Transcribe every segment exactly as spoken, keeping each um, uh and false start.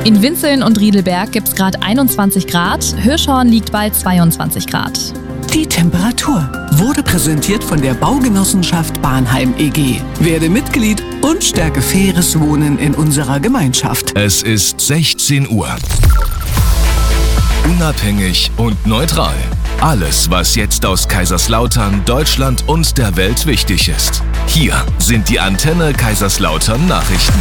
In Winzeln und Riedelberg gibt es gerade einundzwanzig Grad, Hirschhorn liegt bei zweiundzwanzig Grad. Die Temperatur wurde präsentiert von der Baugenossenschaft Bahnheim E G. Werde Mitglied und stärke faires Wohnen in unserer Gemeinschaft. Es ist sechzehn Uhr. Unabhängig und neutral. Alles, was jetzt aus Kaiserslautern, Deutschland und der Welt wichtig ist. Hier sind die Antenne Kaiserslautern Nachrichten.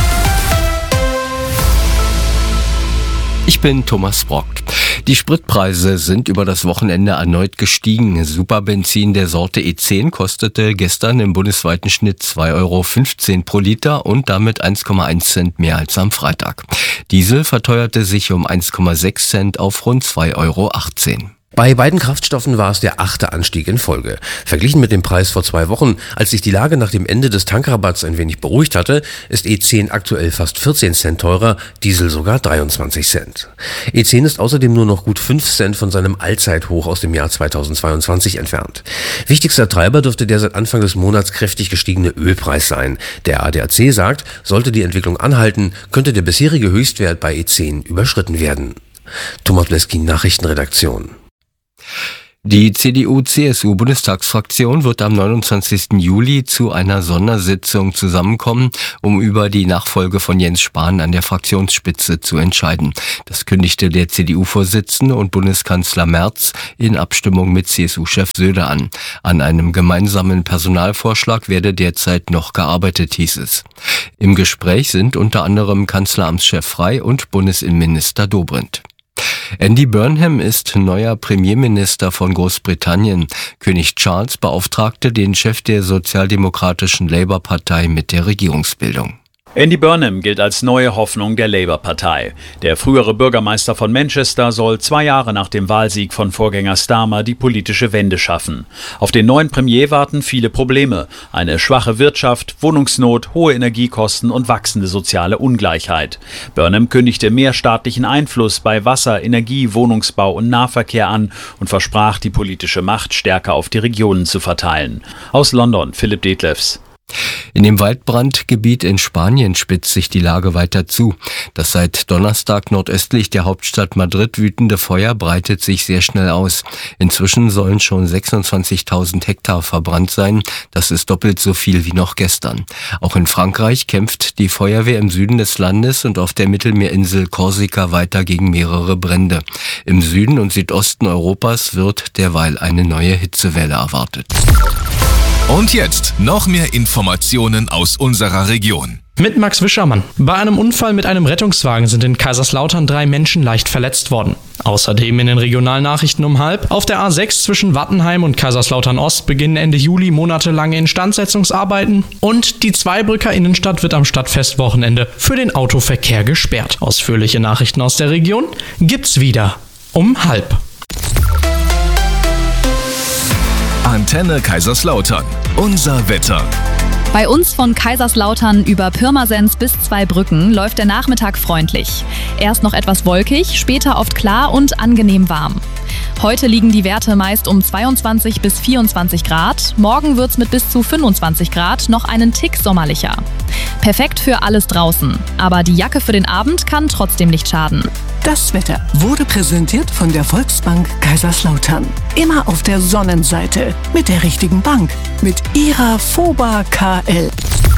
Ich bin Thomas Brock. Die Spritpreise sind über das Wochenende erneut gestiegen. Superbenzin der Sorte E zehn kostete gestern im bundesweiten Schnitt zwei Euro fünfzehn pro Liter und damit eins Komma eins Cent mehr als am Freitag. Diesel verteuerte sich um eins Komma sechs Cent auf rund zwei Euro achtzehn. Bei beiden Kraftstoffen war es der achte Anstieg in Folge. Verglichen mit dem Preis vor zwei Wochen, als sich die Lage nach dem Ende des Tankrabatts ein wenig beruhigt hatte, ist E zehn aktuell fast vierzehn Cent teurer, Diesel sogar dreiundzwanzig Cent. E zehn ist außerdem nur noch gut fünf Cent von seinem Allzeithoch aus dem Jahr zweitausendzweiundzwanzig entfernt. Wichtigster Treiber dürfte der seit Anfang des Monats kräftig gestiegene Ölpreis sein. Der A D A C sagt, sollte die Entwicklung anhalten, könnte der bisherige Höchstwert bei E zehn überschritten werden. Thomas Bleski, Nachrichtenredaktion. Die C D U-C S U-Bundestagsfraktion wird am neunundzwanzigsten Juli zu einer Sondersitzung zusammenkommen, um über die Nachfolge von Jens Spahn an der Fraktionsspitze zu entscheiden. Das kündigte der C D U-Vorsitzende und Bundeskanzler Merz in Abstimmung mit C S U-Chef Söder an. An einem gemeinsamen Personalvorschlag werde derzeit noch gearbeitet, hieß es. Im Gespräch sind unter anderem Kanzleramtschef Frey und Bundesinnenminister Dobrindt. Andy Burnham ist neuer Premierminister von Großbritannien. König Charles beauftragte den Chef der sozialdemokratischen Labour-Partei mit der Regierungsbildung. Andy Burnham gilt als neue Hoffnung der Labour-Partei. Der frühere Bürgermeister von Manchester soll zwei Jahre nach dem Wahlsieg von Vorgänger Starmer die politische Wende schaffen. Auf den neuen Premier warten viele Probleme. Eine schwache Wirtschaft, Wohnungsnot, hohe Energiekosten und wachsende soziale Ungleichheit. Burnham kündigte mehr staatlichen Einfluss bei Wasser, Energie, Wohnungsbau und Nahverkehr an und versprach, die politische Macht stärker auf die Regionen zu verteilen. Aus London, Philipp Detlefs. In dem Waldbrandgebiet in Spanien spitzt sich die Lage weiter zu. Das seit Donnerstag nordöstlich der Hauptstadt Madrid wütende Feuer breitet sich sehr schnell aus. Inzwischen sollen schon sechsundzwanzigtausend Hektar verbrannt sein. Das ist doppelt so viel wie noch gestern. Auch in Frankreich kämpft die Feuerwehr im Süden des Landes und auf der Mittelmeerinsel Korsika weiter gegen mehrere Brände. Im Süden und Südosten Europas wird derweil eine neue Hitzewelle erwartet. Und jetzt noch mehr Informationen aus unserer Region. Mit Max Wischermann. Bei einem Unfall mit einem Rettungswagen sind in Kaiserslautern drei Menschen leicht verletzt worden. Außerdem in den Regionalnachrichten um halb. Auf der A sechs zwischen Wattenheim und Kaiserslautern Ost beginnen Ende Juli monatelange Instandsetzungsarbeiten. Und die Zweibrücker Innenstadt wird am Stadtfestwochenende für den Autoverkehr gesperrt. Ausführliche Nachrichten aus der Region gibt's wieder um halb. Antenne Kaiserslautern. Unser Wetter. Bei uns von Kaiserslautern über Pirmasens bis Zweibrücken läuft der Nachmittag freundlich. Erst noch etwas wolkig, später oft klar und angenehm warm. Heute liegen die Werte meist um zweiundzwanzig bis vierundzwanzig Grad. Morgen wird's mit bis zu fünfundzwanzig Grad noch einen Tick sommerlicher. Perfekt für alles draußen. Aber die Jacke für den Abend kann trotzdem nicht schaden. Das Wetter wurde präsentiert von der Volksbank Kaiserslautern. Immer auf der Sonnenseite mit der richtigen Bank. Mit ihrer FOBA K L.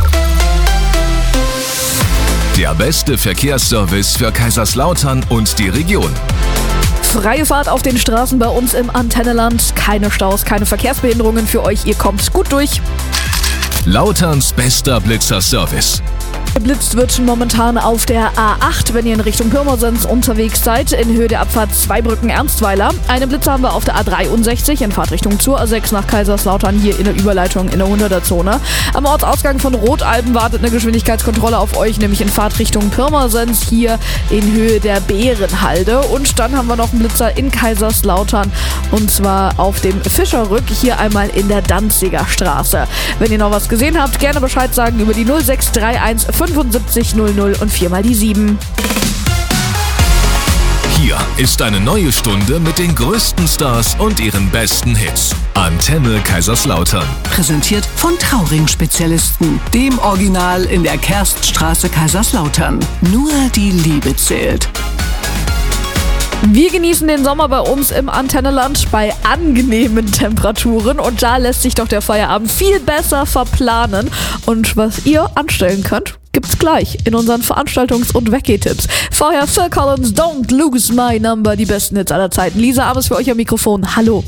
Der beste Verkehrsservice für Kaiserslautern und die Region. Freie Fahrt auf den Straßen bei uns im Antenneland. Keine Staus, keine Verkehrsbehinderungen für euch. Ihr kommt gut durch. Lauterns bester Blitzerservice. Geblitzt wird momentan auf der A acht, wenn ihr in Richtung Pirmasens unterwegs seid, in Höhe der Abfahrt Zweibrücken-Ernstweiler. Eine Blitze haben wir auf der A dreiundsechzig in Fahrtrichtung zur A sechs nach Kaiserslautern, hier in der Überleitung in der hunderter-Zone. Am Ortsausgang von Rotalben wartet eine Geschwindigkeitskontrolle auf euch, nämlich in Fahrtrichtung Pirmasens, hier in Höhe der Bärenhalde. Und dann haben wir noch einen Blitzer in Kaiserslautern, und zwar auf dem Fischerrück, hier einmal in der Danziger Straße. Wenn ihr noch was gesehen habt, gerne Bescheid sagen über die null sechs drei eins fünfundsiebzig null null und viermal die sieben. Hier Hier ist eine neue Stunde mit den größten Stars und ihren besten Hits. Antenne Kaiserslautern. Präsentiert von Trauring-Spezialisten, dem Original in der Kerststraße Kaiserslautern. Nur die Liebe zählt. Wir genießen den Sommer bei uns im Antenneland bei angenehmen Temperaturen und da lässt sich doch der Feierabend viel besser verplanen. Und was ihr anstellen könnt, gibt's gleich in unseren Veranstaltungs- und Weggeh-Tipps. Vorher Phil Collins, Don't Lose My Number, die besten Hits aller Zeiten. Lisa Abes für euch am Mikrofon. Hallo.